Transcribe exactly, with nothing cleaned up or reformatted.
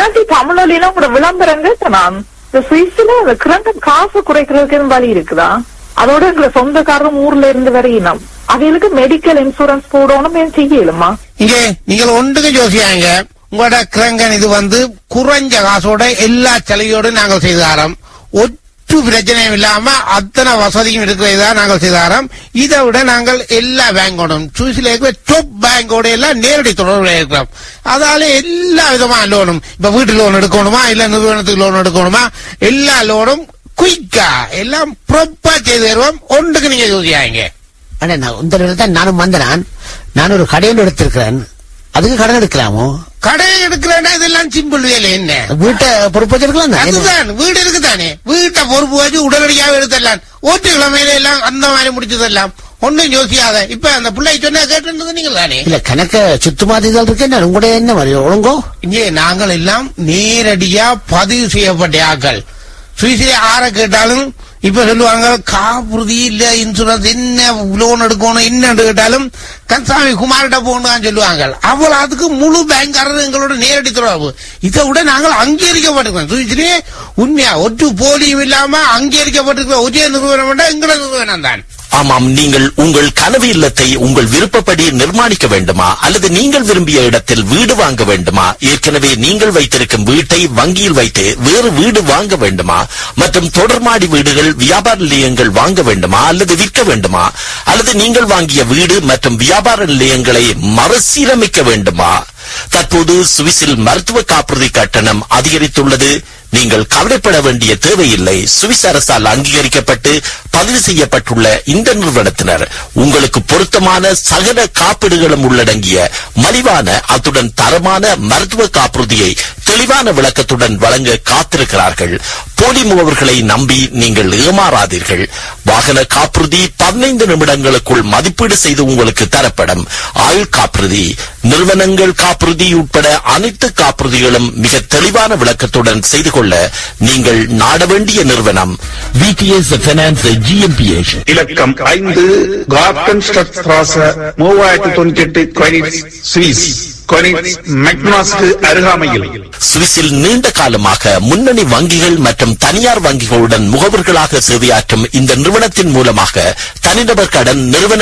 இல்லாட்டி தமிழ்ல கூட விளம்பரங்க நான் இந்த சுவிஸ்ல அந்த கிரண்டன் காசு குறைக்கிறதுக்கு வழி இருக்குதா? அதோட எங்களை சொந்தக்காரரும் ஊர்ல இருந்து வரையினம் அதுக்கு மெடிக்கல் இன்சூரன்ஸ் போடணும் செய்யலுமா? இங்க நீங்கள் ஒன்றுக்கு ஜோசியாங்க உங்களோட கிரங்கன் இது வந்து குறைஞ்ச காசோட எல்லா செலவையோடு நாங்கள் செய்தாரோம். ஒற்று பிரச்சனையும் இல்லாம அத்தனை வசதியும் இருக்கிறதா நாங்கள் செய்தாரோம். இதை விட நாங்கள் எல்லா பேங்கோடும் சுவிஸ்ல இருக்கிற டாப் பேங்கோட எல்லாம் நேரடி தொடர்புல இருக்கிறோம். அதால எல்லா விதமான லோனும் இப்ப வீட்டு லோன் எடுக்கணுமா இல்ல நிறுவனத்துக்கு லோன் எடுக்கணுமா எல்லா லோனும் குயிக்கா எல்லாம் ப்ராப்பரா செய்து தருவோம். ஒன்றுக்கு நீங்க யோசியாங்க. ஆனா நான் இந்த தான் நானும் வந்தேன். நான் ஒரு கடையில் எடுத்திருக்கிறேன். அதுக்கு கடன் எடுக்கலாமோ? கடை எடுக்கிறேன்னா இதெல்லாம் சிம்பிள் வேலை. என்ன வீட்டை பொறுப்பு வச்சிருக்கலாம். அதுதான் வீடு இருக்குதானே வீட்டை பொறுப்பு வச்சு உடனடியாக எடுத்துடலாம். ஓட்டு கிழமையில எல்லாம் அந்த மாதிரி முடிச்சதெல்லாம் ஒன்னும் யோசியாத. இப்ப அந்த பிள்ளை சொன்னா கேட்டு நீங்க தானே இல்ல கணக்க சுத்தமாதிதான் இருக்கு. உங்களோட என்ன மாதிரி ஒழுங்கோ இங்கே நாங்கள் எல்லாம் நேரடியா பதிவு செய்யப்பட்ட ஆக்கள். சுவிஸ்ல ஆற கேட்டாலும் இப்ப சொல்லுவாங்க காப்புறுதி இல்ல இன்சூரன்ஸ் என்ன லோன் எடுக்கணும் என்ன கேட்டாலும் கன்சாமி குமார்கிட்ட போகணும் சொல்லுவாங்க. அவ்வளவு அதுக்கு முழு பேங்காரர் எங்களோட நேரடி தொடர்பு. இதை விட நாங்கள் அங்கீகரிக்கப்பட்டிருக்கோம். சுவிஸ்லயே உண்மையா ஒற்று போலியும் இல்லாம அங்கீகரிக்கப்பட்டிருக்கிற ஒரே நிறுவனம் எங்களோட நிறுவனம் தான். ஆமாம், நீங்கள் உங்கள் கனவு இல்லத்தை உங்கள் விருப்பப்படி நிர்மாணிக்க வேண்டுமா அல்லது நீங்கள் விரும்பிய இடத்தில் வீடு வாங்க வேண்டுமா? ஏற்கனவே நீங்கள் வைத்திருக்கும் வீட்டை வங்கியில் வைத்து வேறு வீடு வாங்க வேண்டுமா? மற்றும் தொடர்மாடி வீடுகள் வியாபார நிலையங்கள் வாங்க வேண்டுமா அல்லது விற்க வேண்டுமா? அல்லது நீங்கள் வாங்கிய வீடு மற்றும் வியாபார நிலையங்களை மறுசீரமைக்க வேண்டுமா? தற்போது சுவிஸில் மருத்துவ காப்புறுதி கட்டணம் அதிகரித்துள்ளது. நீங்கள் கவலைப்பட வேண்டிய தேவையில்லை. சுவிஸ் அரசால் அங்கீகரிக்கப்பட்டு பதிவு செய்யப்பட்டுள்ள இந்த நிறுவனத்தினர் உங்களுக்கு பொருத்தமான சகல காப்பீடுகளும் உள்ளடங்கிய மலிவான அத்துடன் தரமான மருத்துவ காப்புறுதியை தெளிவான விளக்கத்துடன் வழங்க காத்திருக்கிறார்கள். போலி முகவர்களை நம்பி நீங்கள் ஏமாறாதீர்கள். வாகன காப்புறுதி பதினைந்து நிமிடங்களுக்குள் மதிப்பீடு செய்து உங்களுக்கு தரப்படும். ஆயுள் காப்புறுதி, நிறுவனங்கள் காப்புறுதி உட்பட அனைத்து காப்புறுதிகளும் மிக தெளிவான விளக்கத்துடன் செய்து கொள்ள நீங்கள் நாட வேண்டிய நிறுவனம் விடிஎஸ் ஃபைனான்ஸ் ஜிஎம்பிஎச். இலக்கம் ஐந்து கார்டன் ஸ்ட்ராச மூவாயிரத்தி தொண்ணூத்தி எட்டு கொயினிட்ஸ் சுவிஸ். அருகாமையில் சுவிஸில் நீண்ட காலமாக முன்னணி வங்கிகள் மற்றும் தனியார் வங்கிகளுடன் முகவர்களாக சேவையாற்றும் இந்த நிறுவனத்தின் மூலமாக தனிநபர் கடன், நிறுவன